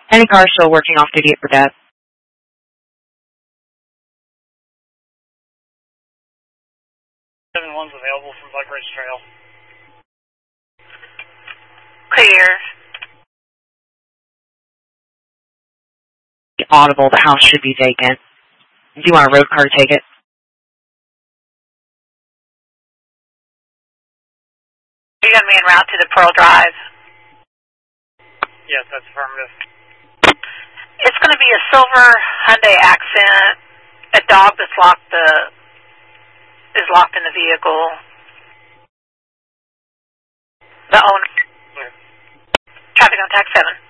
Any car still working off duty at Burdett? One's available from Buck Ridge Trail. Clear. Audible, the house should be vacant. Do you want a road car to take it? Are you going to be en route to the Pearl Drive? Yes, that's affirmative. It's going to be a silver Hyundai Accent. A dog that's is locked in the vehicle. The owner. Clear. Traffic on TAC 7.